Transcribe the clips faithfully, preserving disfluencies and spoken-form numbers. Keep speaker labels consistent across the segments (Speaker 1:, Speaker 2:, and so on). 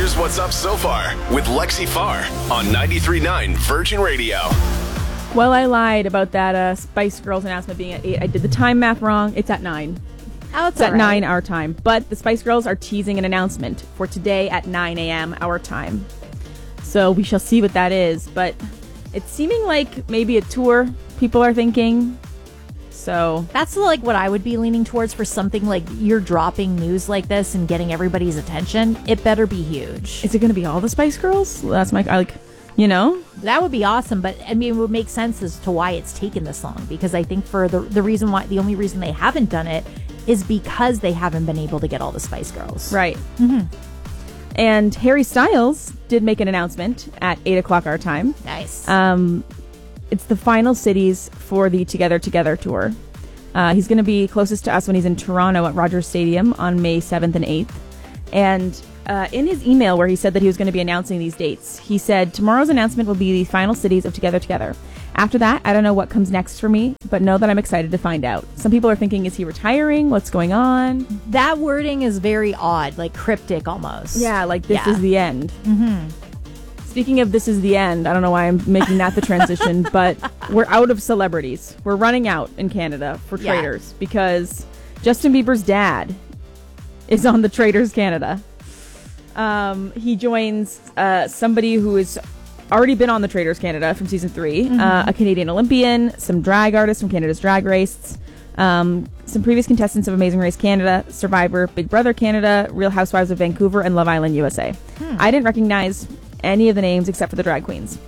Speaker 1: Here's what's up so far with Lexi Farr on ninety-three point nine Virgin Radio.
Speaker 2: Well, I lied about that uh, Spice Girls announcement being at eight. I did the time math wrong. It's at nine.
Speaker 3: Oh,
Speaker 2: it's at right. nine our time. But the Spice Girls are teasing an announcement for today at nine a.m. our time. So we shall see what that is. But it's seeming like maybe a tour, people are thinking. So
Speaker 3: that's like what I would be leaning towards for something like you're dropping news like this and getting everybody's attention. It better be huge.
Speaker 2: Is it going to be all the Spice Girls? That's my, I like, you know?
Speaker 3: That would be awesome. But I mean, it would make sense as to why it's taken this long. Because I think for the, the reason why, the only reason they haven't done it is because they haven't been able to get all the Spice Girls.
Speaker 2: Right.
Speaker 3: Mm-hmm.
Speaker 2: And Harry Styles did make an announcement at eight o'clock our time.
Speaker 3: Nice.
Speaker 2: Um, it's the final cities for the Together Together tour. Uh, he's going to be closest to us when he's in Toronto at Rogers Stadium on May seventh and eighth. And uh, in his email where he said that he was going to be announcing these dates, he said, tomorrow's announcement will be the final cities of Together Together. After that, I don't know what comes next for me, but know that I'm excited to find out. Some people are thinking, is he retiring? What's going on?
Speaker 3: That wording is very odd, like cryptic almost.
Speaker 2: Yeah, like this
Speaker 3: yeah.
Speaker 2: is the end.
Speaker 3: Mm-hmm.
Speaker 2: Speaking of this is the end, I don't know why I'm making that the transition, but we're out of celebrities. We're running out in Canada for
Speaker 3: yeah.
Speaker 2: Traders because Justin Bieber's dad is on the Traders Canada. Um, he joins uh, somebody who has already been on the Traders Canada from season three, mm-hmm. uh, a Canadian Olympian, some drag artists from Canada's Drag Race, um, some previous contestants of Amazing Race Canada, Survivor, Big Brother Canada, Real Housewives of Vancouver, and Love Island U S A. Hmm. I didn't recognize any of the names except for the drag queens.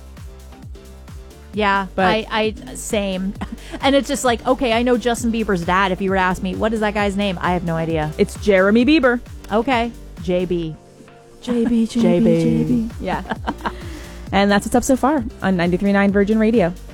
Speaker 3: Yeah, but I, I same. And it's just like, okay, I know Justin Bieber's dad. If you were to ask me, what is that guy's name? I have no idea.
Speaker 2: It's Jeremy Bieber.
Speaker 3: Okay. J B.
Speaker 2: J B, J B, J B. Yeah. And that's what's up so far on ninety-three point nine Virgin Radio.